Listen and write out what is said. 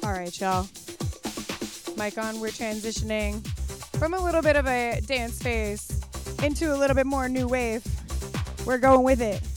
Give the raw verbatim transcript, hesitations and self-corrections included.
All right, y'all. Mic on, we're transitioning from a little bit of a dance phase into a little bit more new wave. We're going with it.